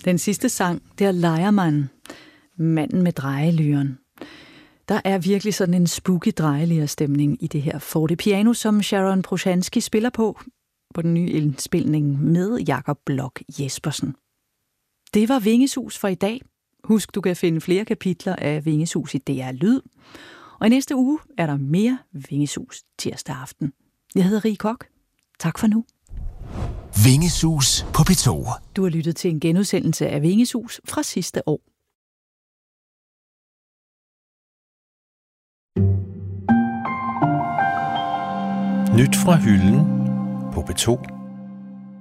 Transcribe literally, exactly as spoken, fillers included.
Den sidste sang, der leger man, manden med drejelyren. Der er virkelig sådan en spooky drejelyrstemning i det her fortepiano, som Sharon Proshansky spiller på, på den nye indspilning med Jakob Bloch Jespersen. Det var Vingesus for i dag. Husk, du kan finde flere kapitler af Vingesus i D R Lyd. Og i næste uge er der mere Vingesus tirsdag aften. Jeg hedder Rie Kok. Tak for nu. Vingesus på P to. Du har lyttet til en genudsendelse af Vingesus fra sidste år. Nyt fra hylden på P to.